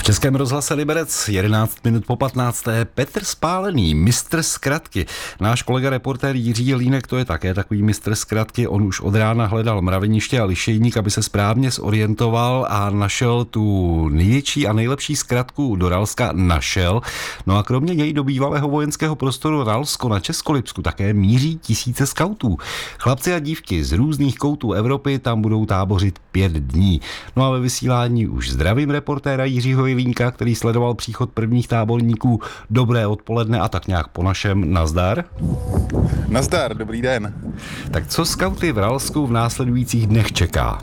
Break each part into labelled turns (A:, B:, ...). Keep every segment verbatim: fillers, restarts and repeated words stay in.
A: Českém rozhlase Liberec, jedenáct minut po patnácté. Petr Spálený, mistr zkratky. Náš kolega reportér Jiří Jelínek, to je také takový mistr zkratky. On už od rána hledal mraveniště a lišejník, aby se správně zorientoval a našel tu největší a nejlepší zkratku do Ralska. Našel. No a kromě něj do bývalého vojenského prostoru Ralsko na Českolipsku také míří tisíce skautů. Chlapci a dívky z různých koutů Evropy tam budou tábořit pět dní. No a ve vysílání už zdravím reportéra Jiřího Jelínka, který sledoval příchod prvních táborníků. Dobré odpoledne a tak nějak po našem. Nazdar.
B: Nazdar, dobrý den.
A: Tak co skauty v Ralsku v následujících dnech čeká?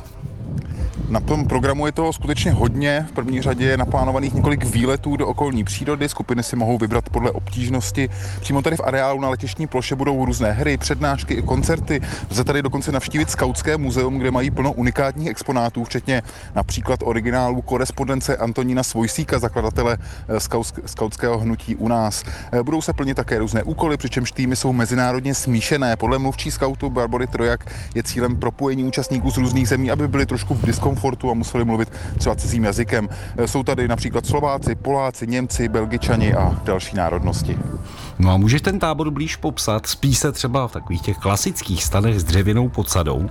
B: Na tom programu je toho skutečně hodně. V první řadě je naplánovaných několik výletů do okolní přírody. Skupiny si mohou vybrat podle obtížnosti. Přímo tady v areálu na letištní ploše budou různé hry, přednášky i koncerty. Lze tady dokonce navštívit skautské muzeum, kde mají plno unikátních exponátů, včetně například originálu korespondence Antonína Svojsíka, zakladatele skautského hnutí u nás. Budou se plnit také různé úkoly, přičemž týmy jsou mezinárodně smíšené. Podle mluvčí skautu Barbory Trojak je cílem propojení účastníků z různých zemí, aby byli trošku v diskomfortu a museli mluvit třeba cizím jazykem. Jsou tady například Slováci, Poláci, Němci, Belgičani a další národnosti.
A: No a můžeš ten tábor blíž popsat? Spí se třeba v takových těch klasických stanech s dřevěnou podsadou?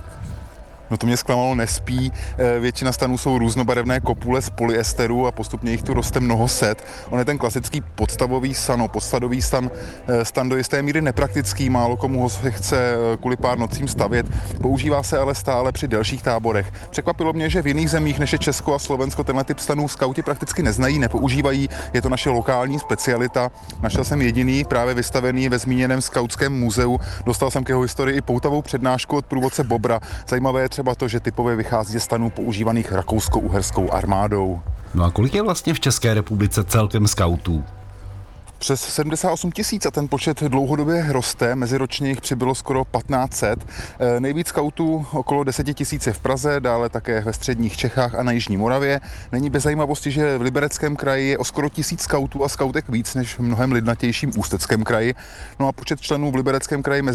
B: No to mě zklamalo, nespí. Většina stanů jsou různobarevné kopule z polyesteru a postupně jich tu roste mnoho set. On je ten klasický podstavový stan, podsadový stan, stan do jisté míry nepraktický, málo komu ho se chce kvůli pár nocím stavět. Používá se ale stále při delších táborech. Překvapilo mě, že v jiných zemích než je Česko a Slovensko tenhle typ stanů skauti prakticky neznají, nepoužívají. Je to naše lokální specialita. Našel jsem jediný, právě vystavený ve zmíněném skautském muzeu. Dostal jsem k jeho historii i poutavou přednášku od průvodce Bobra. Zajímavé je třeba to, že typově vychází ze stanů používaných rakousko-uherskou armádou.
A: No a kolik je vlastně v České republice celkem skautů?
B: Přes sedmdesát osm tisíc a ten počet dlouhodobě roste, meziročně jich přibylo skoro patnáct set. Nejvíc skautů okolo deset tisíc je v Praze, dále také ve středních Čechách a na jižní Moravě. Není bez zajímavosti, že v Libereckém kraji je o skoro tisíc skautů a skautek víc než v mnohem lidnatějším Ústeckém kraji. No a počet členů v Libereckém kraji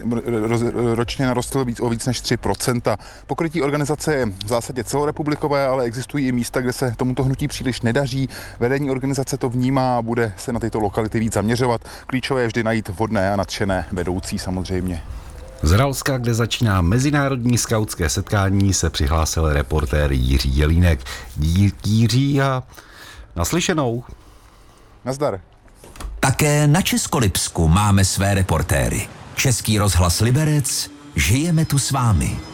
B: meziročně narostl víc o víc než tři procenta. Pokrytí organizace je v zásadě celorepublikové, ale existují i místa, kde se tomuto hnutí příliš nedaří. Vedení organizace to vnímá a bude se na tyto lokality víc zaměřovat. Klíčové je vždy najít vhodné a nadšené vedoucí samozřejmě.
A: Z Ralska, kde začíná mezinárodní skautské setkání, se přihlásil reportér Jiří Jelínek. Díky Jiří a naslyšenou.
B: Nazdar.
C: Také na Českolipsku máme své reportéry. Český rozhlas Liberec, žijeme tu s vámi.